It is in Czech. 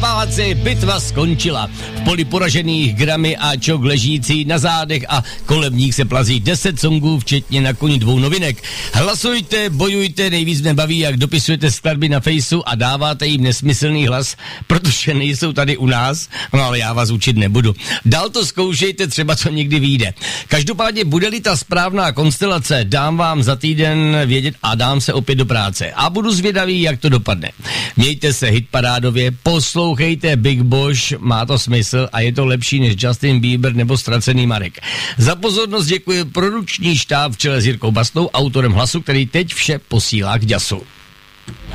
Hlapáci, bitva skončila. V poli poražených Grammy a Čok ležící na zádech a kolem nich se plazí 10 songů, včetně na koni 2 novinek. Hlasujte, bojujte, nejvíc mě baví, jak dopisujete skladby na Faceu a dáváte jim nesmyslný hlas, protože nejsou tady u nás, no ale já vás učit nebudu. Dál to zkoušejte, třeba to někdy vyjde. Každopádně bude-li ta správná konstelace, dám vám za týden vědět a dám se opět do práce. A budu zvědavý, jak to dopadne. Mějte se hitparádově, poslouchejte Big Boss, má to smysl a je to lepší než Justin Bieber nebo Ztracený Marek. Za pozornost děkuji produkční štáb v čele s Jirkou Bastou, autorem hlasu, který teď vše posílá k ďasu.